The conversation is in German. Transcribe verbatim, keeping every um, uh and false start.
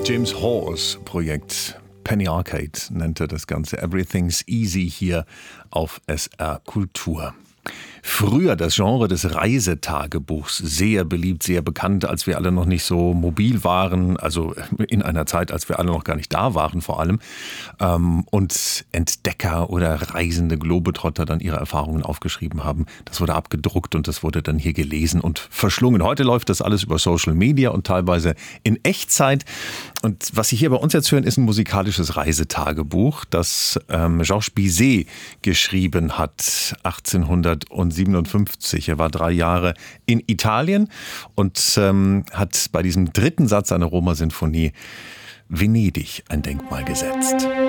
James Hawes Projekt Penny Arcade nannte das Ganze. Everything's Easy hier auf S R Kultur. Früher das Genre des Reisetagebuchs, sehr beliebt, sehr bekannt, als wir alle noch nicht so mobil waren, also in einer Zeit, als wir alle noch gar nicht da waren vor allem, ähm, und Entdecker oder reisende Globetrotter dann ihre Erfahrungen aufgeschrieben haben. Das wurde abgedruckt und das wurde dann hier gelesen und verschlungen. Heute läuft das alles über Social Media und teilweise in Echtzeit. Und was Sie hier bei uns jetzt hören, ist ein musikalisches Reisetagebuch, das ähm, Georges Bizet geschrieben hat, achtzehnhundertsiebenundfünfzig. Er war drei Jahre in Italien und ähm, hat bei diesem dritten Satz seiner Roma-Sinfonie Venedig ein Denkmal gesetzt.